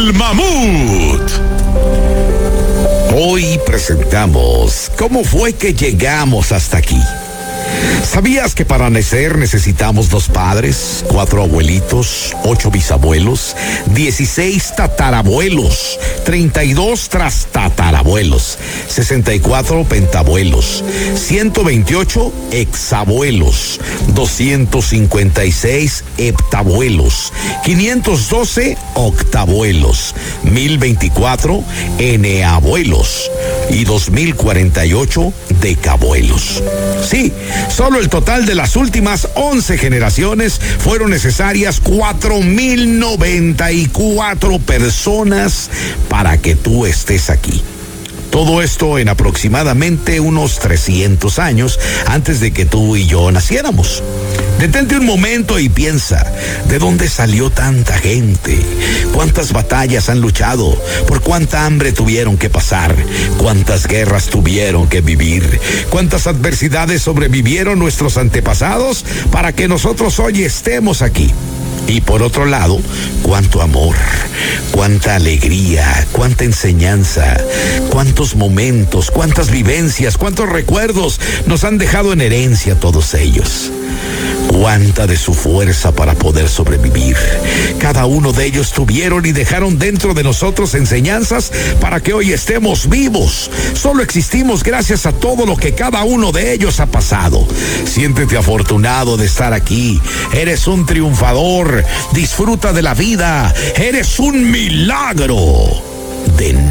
El Mamut. Hoy presentamos ¿Cómo fue que llegamos hasta aquí? ¿Sabías que para nacer necesitamos 2 padres, 4 abuelitos, 8 bisabuelos, 16 tatarabuelos, 32 trastatarabuelos, 64 pentabuelos, 128 exabuelos, 256 heptabuelos, 512 octabuelos, 1024 eneabuelos y 2048 decabuelos? Sí, solo el total de las últimas 11 generaciones fueron necesarias 4,094 personas para que tú estés aquí. Todo esto en aproximadamente unos 300 años antes de que tú y yo naciéramos. Detente un momento y piensa, ¿de dónde salió tanta gente? ¿Cuántas batallas han luchado? ¿Por cuánta hambre tuvieron que pasar? ¿Cuántas guerras tuvieron que vivir? ¿Cuántas adversidades sobrevivieron nuestros antepasados para que nosotros hoy estemos aquí? Y por otro lado, cuánto amor, cuánta alegría, cuánta enseñanza, cuántos momentos, cuántas vivencias, cuántos recuerdos nos han dejado en herencia todos ellos. Cuánta de su fuerza para poder sobrevivir. Cada uno de ellos tuvieron y dejaron dentro de nosotros enseñanzas para que hoy estemos vivos. Solo existimos gracias a todo lo que cada uno de ellos ha pasado. Siéntete afortunado de estar aquí. Eres un triunfador. Disfruta de la vida. Eres un milagro de